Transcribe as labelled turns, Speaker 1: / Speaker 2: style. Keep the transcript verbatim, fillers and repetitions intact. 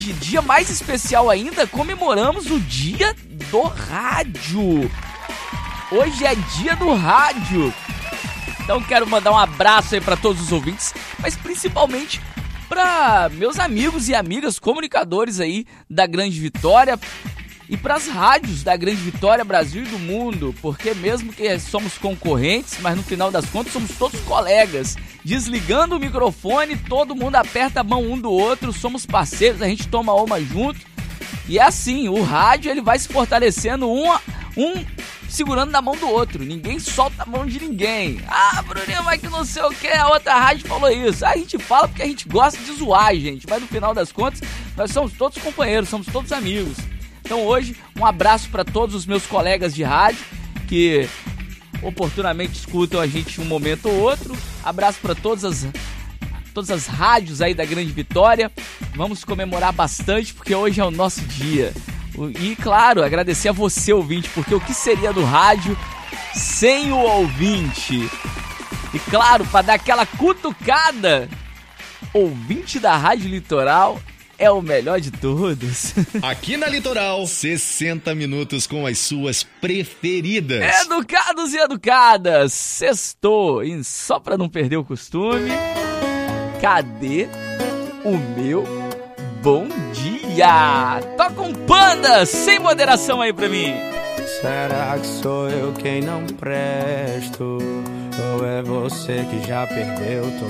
Speaker 1: Dia mais especial ainda, comemoramos o Dia do Rádio. Hoje é Dia do Rádio. Então quero mandar um abraço aí para todos os ouvintes, mas principalmente para meus amigos e amigas comunicadores aí da Grande Vitória e para as rádios da Grande Vitória, Brasil e do mundo, porque mesmo que somos concorrentes, mas no final das contas somos todos colegas. Desligando o microfone, todo mundo aperta a mão um do outro, somos parceiros, a gente toma uma junto. E é assim, o rádio ele vai se fortalecendo um, um segurando na mão do outro. Ninguém solta a mão de ninguém. Ah, Bruninho, mas que não sei o que, a outra rádio falou isso. A gente fala porque a gente gosta de zoar, gente. Mas no final das contas, nós somos todos companheiros, somos todos amigos. Então hoje, um abraço para todos os meus colegas de rádio que oportunamente escutam a gente um momento ou outro. Abraço para todas as, todas as rádios aí da Grande Vitória. Vamos comemorar bastante porque hoje é o nosso dia. E claro, agradecer a você, ouvinte, porque o que seria do rádio sem o ouvinte? E claro, para dar aquela cutucada, ouvinte da Rádio Litoral é o melhor de todos.
Speaker 2: Aqui na Litoral, sessenta minutos com as suas preferidas.
Speaker 1: Educados e educadas, sextou. E só pra não perder o costume, cadê o meu bom dia? Toca um Panda sem moderação aí pra mim.
Speaker 3: Será que sou eu quem não presto? Ou é você que já perdeu